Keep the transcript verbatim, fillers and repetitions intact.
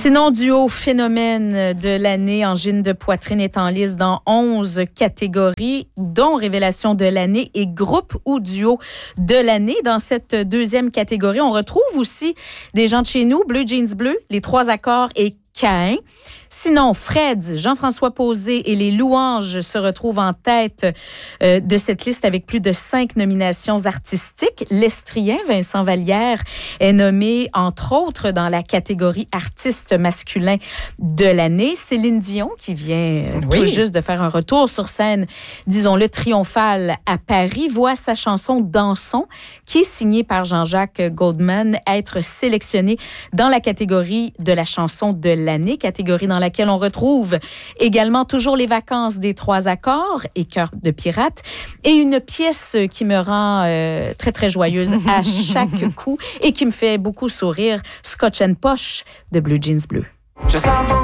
Sinon, duo phénomène de l'année, angine de poitrine est en liste dans onze catégories, dont révélation de l'année et groupe ou duo de l'année. Dans cette deuxième catégorie, on retrouve aussi des gens de chez nous, Bleu Jeans Bleu, Les Trois Accords et Caïn. Sinon, Fred, Jean-François Posé et Les Louanges se retrouvent en tête euh, de cette liste avec plus de cinq nominations artistiques. L'Estrien, Vincent Vallière, est nommé, entre autres, dans la catégorie artiste masculin de l'année. Céline Dion, qui vient oui. tout juste de faire un retour sur scène, disons-le, triomphal à Paris, voit sa chanson « Dansons », qui est signée par Jean-Jacques Goldman, être sélectionnée dans la catégorie de la chanson de l'année, catégorie dans laquelle on retrouve également toujours Les Vacances des Trois Accords et Cœur de pirate et une pièce qui me rend euh, très, très joyeuse à chaque coup et qui me fait beaucoup sourire, Scotch and Posh de Bleu Jeans Bleu. Je sens